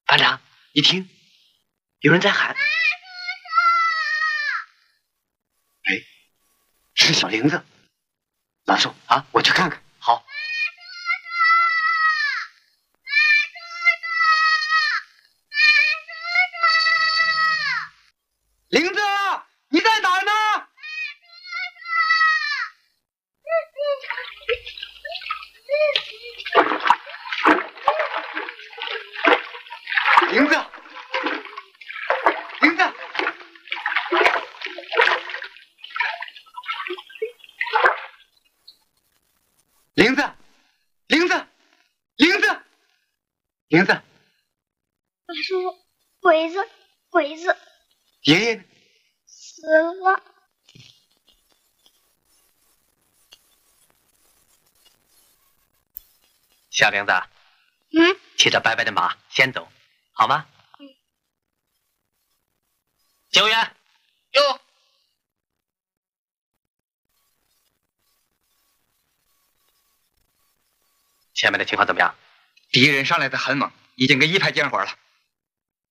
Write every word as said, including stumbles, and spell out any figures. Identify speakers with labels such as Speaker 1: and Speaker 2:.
Speaker 1: 班长，你听，有人在喊。哎，是小玲子。老寿啊，我去看看。好。玲子，你在哪儿呢？玲子，玲子，玲子，玲子，玲子，玲子。
Speaker 2: 大叔，鬼子，鬼子。
Speaker 1: 爷爷呢？
Speaker 2: 死了。
Speaker 1: 小玲子。
Speaker 2: 嗯。
Speaker 1: 骑着白白的马先走，好吗？
Speaker 2: 嗯。
Speaker 1: 救援。
Speaker 3: 哟。
Speaker 1: 前面的情况怎么样？
Speaker 3: 敌人上来的很猛，已经跟一排见火了。